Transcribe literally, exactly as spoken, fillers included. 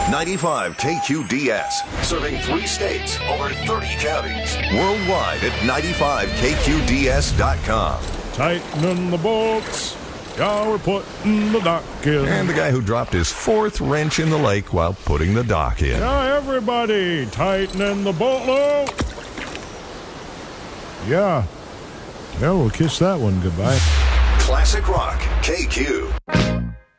ninety-five K Q D S, serving three states, over thirty counties. Worldwide at ninety-five K Q D S dot com. Tightening the bolts. Yeah, we're putting the dock in. And the guy who dropped his fourth wrench in the lake while putting the dock in. Yeah, everybody, tightening the bolt loop. Yeah. Yeah, we'll kiss that one goodbye. Classic Rock, K Q.